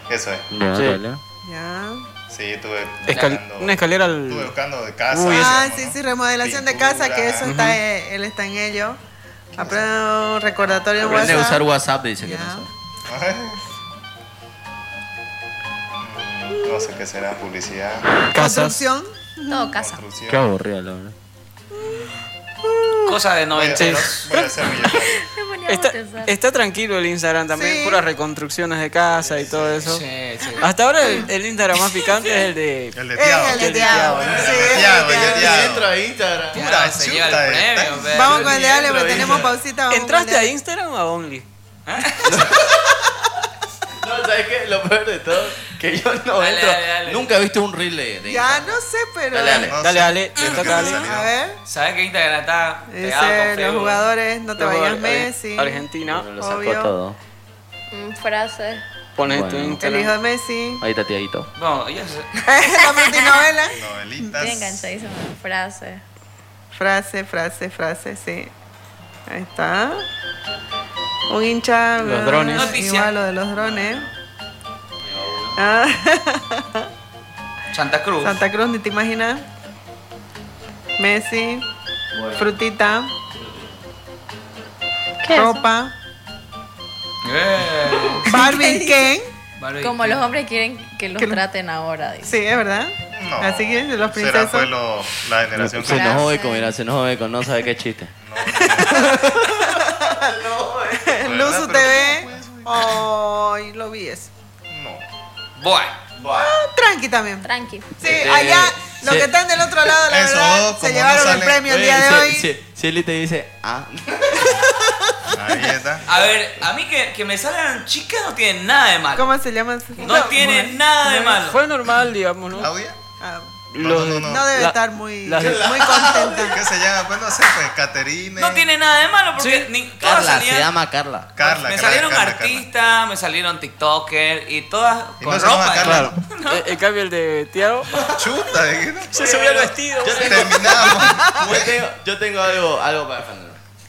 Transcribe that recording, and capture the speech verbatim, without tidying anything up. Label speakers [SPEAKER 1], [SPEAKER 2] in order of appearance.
[SPEAKER 1] Eso es.
[SPEAKER 2] Ya,
[SPEAKER 3] Sí.
[SPEAKER 2] dale.
[SPEAKER 4] Ya.
[SPEAKER 1] Sí, estuve
[SPEAKER 3] Escal-
[SPEAKER 1] buscando,
[SPEAKER 3] una escalera al...
[SPEAKER 1] estuve buscando de casa.
[SPEAKER 3] Uy,
[SPEAKER 4] Ah,
[SPEAKER 1] digamos,
[SPEAKER 4] sí,
[SPEAKER 1] ¿no?
[SPEAKER 4] sí, remodelación de
[SPEAKER 1] Pintura.
[SPEAKER 4] casa, que eso está, eh, él está en ello. Aprende un recordatorio en
[SPEAKER 2] Aprende a
[SPEAKER 4] WhatsApp.
[SPEAKER 2] usar WhatsApp, dice que
[SPEAKER 4] Ya.
[SPEAKER 2] no sabe.
[SPEAKER 1] Ay. Mm, No sé qué será, publicidad,
[SPEAKER 3] Casas.
[SPEAKER 4] Construcción.
[SPEAKER 5] Todo casa.
[SPEAKER 1] construcción.
[SPEAKER 2] Qué aburrida la verdad.
[SPEAKER 6] Cosa de
[SPEAKER 1] Voy a,
[SPEAKER 6] noventeros.
[SPEAKER 1] voy a ser millonario.
[SPEAKER 5] Me ponía a
[SPEAKER 3] Está,
[SPEAKER 5] bostezar.
[SPEAKER 3] está tranquilo el Instagram también,
[SPEAKER 4] Sí.
[SPEAKER 3] puras reconstrucciones de casa y todo eso.
[SPEAKER 6] Sí, sí.
[SPEAKER 3] Hasta ahora el, el Instagram más picante es el de...
[SPEAKER 1] El de
[SPEAKER 4] Es
[SPEAKER 1] Tiago.
[SPEAKER 4] el de
[SPEAKER 3] El de
[SPEAKER 4] Tiago.
[SPEAKER 3] Tiago,
[SPEAKER 4] Sí,
[SPEAKER 1] El de
[SPEAKER 4] es el
[SPEAKER 1] Tiago,
[SPEAKER 4] de
[SPEAKER 1] el de
[SPEAKER 4] Tiago.
[SPEAKER 1] Tiago.
[SPEAKER 2] a Instagram.
[SPEAKER 6] Ya,
[SPEAKER 1] Pura
[SPEAKER 6] se
[SPEAKER 1] chuta
[SPEAKER 6] lleva el
[SPEAKER 1] de-
[SPEAKER 6] premio, ve.
[SPEAKER 4] Vamos con el de Ale,
[SPEAKER 2] Dentro,
[SPEAKER 4] porque tenemos
[SPEAKER 2] dentro.
[SPEAKER 4] pausita. vamos
[SPEAKER 3] ¿Entraste
[SPEAKER 4] con el
[SPEAKER 3] a
[SPEAKER 4] de-
[SPEAKER 3] Instagram o a Only?
[SPEAKER 2] No, ¿sabes qué? Lo peor de todo, que yo no
[SPEAKER 6] Dale,
[SPEAKER 2] entro.
[SPEAKER 6] dale, dale.
[SPEAKER 2] Nunca he visto un reel de, de
[SPEAKER 4] Ya,
[SPEAKER 2] Instagram.
[SPEAKER 4] no sé, pero.
[SPEAKER 2] Dale, dale.
[SPEAKER 1] No
[SPEAKER 3] Dale,
[SPEAKER 1] sé.
[SPEAKER 3] Ale, te
[SPEAKER 1] Creo
[SPEAKER 3] toca
[SPEAKER 1] que
[SPEAKER 3] Ale.
[SPEAKER 1] me salió.
[SPEAKER 4] A ver.
[SPEAKER 6] ¿Sabes que Instagram está pegado con
[SPEAKER 4] Dice los
[SPEAKER 6] Facebook?
[SPEAKER 4] jugadores, no te
[SPEAKER 3] Los
[SPEAKER 4] vayas
[SPEAKER 3] jugadores,
[SPEAKER 4] Messi.
[SPEAKER 3] Argentina.
[SPEAKER 2] Pero lo sacó
[SPEAKER 4] Obvio.
[SPEAKER 2] todo.
[SPEAKER 5] Mm, frase.
[SPEAKER 3] Pones tu
[SPEAKER 2] Bueno.
[SPEAKER 4] El hijo
[SPEAKER 3] Instagram.
[SPEAKER 4] de Messi.
[SPEAKER 2] Ahí está Tiaguito.
[SPEAKER 6] No, ya sé.
[SPEAKER 4] La multinovela.
[SPEAKER 1] Novelitas.
[SPEAKER 5] Bien enganchadísimo. Frase.
[SPEAKER 4] Frase, frase, frase, sí. Ahí está. Un hincha.
[SPEAKER 3] Los
[SPEAKER 4] ah,
[SPEAKER 3] drones.
[SPEAKER 6] Noticia.
[SPEAKER 4] Igual lo de los drones. Ah,
[SPEAKER 6] Santa Cruz.
[SPEAKER 4] Santa Cruz, ni te imaginas. Messi. Frutita.
[SPEAKER 5] ¿Qué es?
[SPEAKER 4] Ropa.
[SPEAKER 6] Eh.
[SPEAKER 4] Barbie Ken.
[SPEAKER 6] Barbie.
[SPEAKER 5] Como los hombres quieren que los
[SPEAKER 4] Que lo-
[SPEAKER 5] traten ahora, dice.
[SPEAKER 4] Sí, es verdad.
[SPEAKER 1] No.
[SPEAKER 4] Así que los
[SPEAKER 1] Será
[SPEAKER 4] princesos.
[SPEAKER 1] fue lo, la generación
[SPEAKER 2] Se
[SPEAKER 1] que...
[SPEAKER 2] enojó
[SPEAKER 5] Frase.
[SPEAKER 2] Eco, mira, se enojó Eco, no sabe qué chiste.
[SPEAKER 4] Luzu T V. Ay, lo vi eso.
[SPEAKER 1] No.
[SPEAKER 6] Bueno.
[SPEAKER 4] Tranqui también.
[SPEAKER 5] Tranqui.
[SPEAKER 4] Sí, allá, los
[SPEAKER 2] sí.
[SPEAKER 4] que están del otro lado, la
[SPEAKER 1] Esos
[SPEAKER 4] verdad,
[SPEAKER 1] dos,
[SPEAKER 4] se
[SPEAKER 1] como
[SPEAKER 4] llevaron
[SPEAKER 1] no
[SPEAKER 4] el
[SPEAKER 1] salen-
[SPEAKER 4] premio el
[SPEAKER 2] Oye,
[SPEAKER 4] día de
[SPEAKER 2] si,
[SPEAKER 4] hoy.
[SPEAKER 2] Si, si Eli te dice, ah,
[SPEAKER 1] Ahí está.
[SPEAKER 6] A ver, a mí que, que me salgan chicas no tiene nada de malo.
[SPEAKER 4] ¿Cómo se llama?
[SPEAKER 6] No tiene nada de malo.
[SPEAKER 3] Fue normal, digamos, ¿no?
[SPEAKER 1] ¿Claudia?
[SPEAKER 4] Ah,
[SPEAKER 3] Los-
[SPEAKER 1] no, no,
[SPEAKER 4] no debe
[SPEAKER 3] La-
[SPEAKER 4] estar muy,
[SPEAKER 3] las-
[SPEAKER 4] muy contenta.
[SPEAKER 1] ¿Qué se llama? Pues no sé, pues Caterine.
[SPEAKER 6] No tiene nada de malo porque ni, todas
[SPEAKER 2] Carla,
[SPEAKER 6] salían-
[SPEAKER 2] se llama Carla.
[SPEAKER 1] Carla.
[SPEAKER 6] me
[SPEAKER 1] Carla,
[SPEAKER 6] salieron
[SPEAKER 1] Carla,
[SPEAKER 6] artistas, me salieron TikToker y todas
[SPEAKER 1] ¿Y
[SPEAKER 6] con
[SPEAKER 1] no se llama
[SPEAKER 6] ropa.
[SPEAKER 1] Carla?
[SPEAKER 3] Claro. Eh, En cambio el de Tiago
[SPEAKER 1] Carla. Chuta, ¿de qué no?
[SPEAKER 3] se subió el vestido.
[SPEAKER 2] Yo tengo,
[SPEAKER 1] Terminamos.
[SPEAKER 2] yo tengo, yo tengo algo, algo para defender.